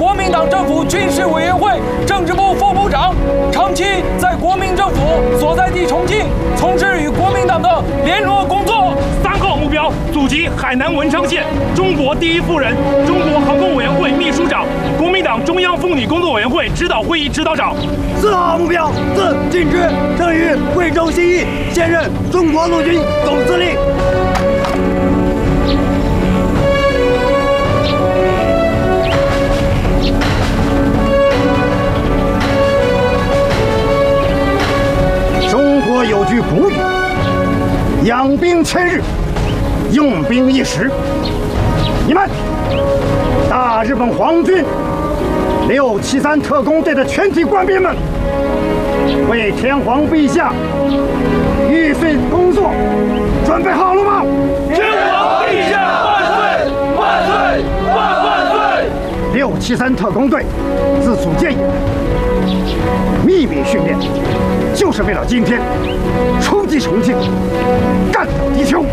国民党政府军事委员会政治部副部长，长期在国民政府所在地重庆从事与国民党的联络工作。 3号目标：祖籍海南文昌县，中国第一夫人，中国航空委员会秘书长，国民党中央妇女工作委员会指导会议指导长。 4号目标：自进之，生于贵州兴义，现任中国陆军总司令。 中国有句古语：“养兵千日，用兵一时。”你们，大日本皇军673特工队的全体官兵们，为天皇陛下玉碎工作准备好了吗？ 天皇陛下万岁！万岁！万岁 ！673特工队自组建以来，秘密训练，就是为了今天冲击重庆，干掉敌酋。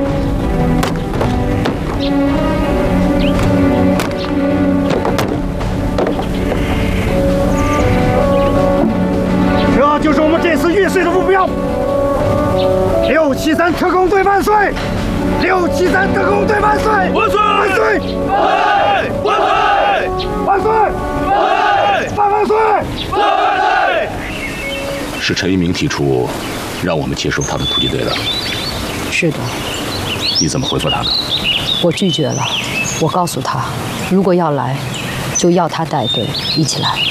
这就是我们这次玉碎的目标。673特工队万岁！673特工队万岁！ 万岁！ 万岁！ 万岁！ 万岁！万岁！ 万岁！ 是陈一鸣提出让我们接受他的突击队的。 是的。 你怎么回复他的？ 我拒绝了。我告诉他，如果要来，就要他带队一起来。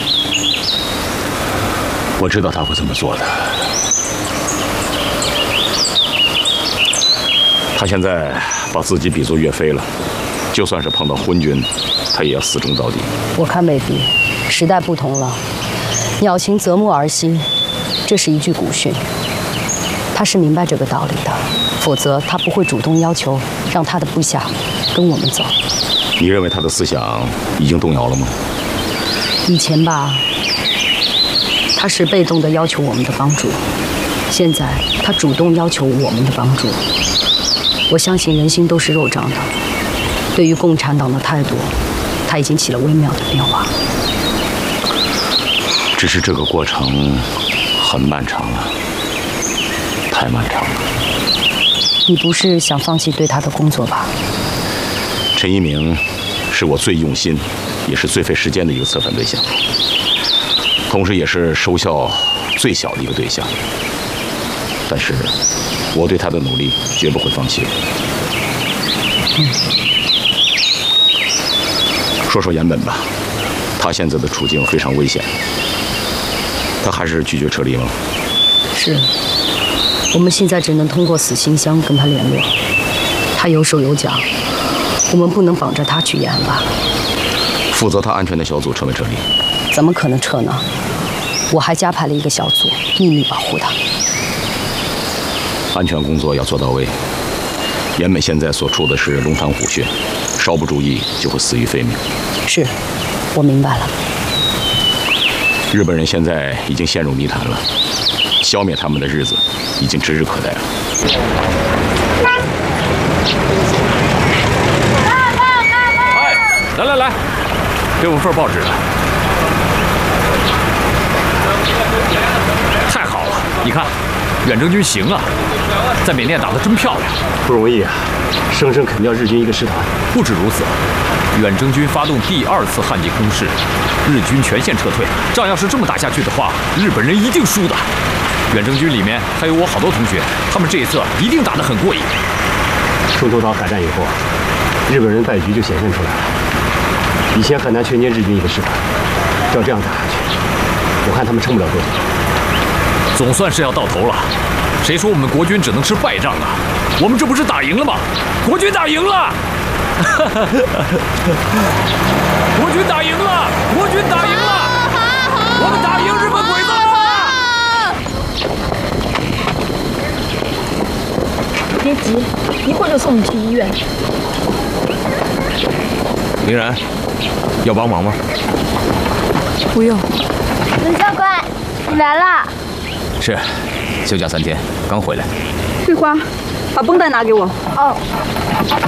我知道他会这么做的。他现在把自己比作岳飞了，就算是碰到昏君，他也要死忠到底。 我看未必，时代不同了，鸟行择木而栖，这是一句古训。他是明白这个道理的，否则他不会主动要求让他的部下跟我们走。 你认为他的思想已经动摇了吗？ 以前吧，他是被动的要求我们的帮助，现在他主动要求我们的帮助。我相信人心都是肉长的，对于共产党的态度，他已经起了微妙的变化。 只是这个过程很漫长了，太漫长了。 你不是想放弃对他的工作吧？ 陈一鸣是我最用心，也是最费时间的一个策反对象，同时也是收效最小的一个对象。但是，我对他的努力绝不会放弃。说说严本吧，他现在的处境非常危险，他还是拒绝撤离吗？ 是，我们现在只能通过死信箱跟他联络。他有手有脚，我们不能绑着他去延安。 负责他安全的小组撤没撤离？ 怎么可能撤呢？我还加派了一个小组，秘密保护他。 安全工作要做到位。严本现在所处的是龙潭虎穴，稍不注意就会死于非命。 是，我明白了。 日本人现在已经陷入泥潭了，消灭他们的日子已经指日可待了。 哎，来，给我们份报纸。太好了，你看，远征军行啊，在缅甸打得真漂亮， 不容易啊，生生啃掉日军一个师团。 不止如此，远征军发动第2次汉地攻势，日军全线撤退。仗要是这么打下去的话，日本人一定输的。远征军里面还有我好多同学，他们这一次一定打得很过瘾。 冲头岛海战以后，日本人败局就显现出来了。以前很难全歼日军一个师团，照这样打下去，我看他们撑不了多久。 总算是要到头了。谁说我们国军只能吃败仗啊？我们这不是打赢了吗？国军打赢了！国军打赢了！国军打赢了！我们打赢日本鬼子了！ 别急，一会儿就送你去医院。 林然，要帮忙吗？ 不用。 文教官，你来了。 是，休假3天，刚回来。 桂花，把绷带拿给我。 哦。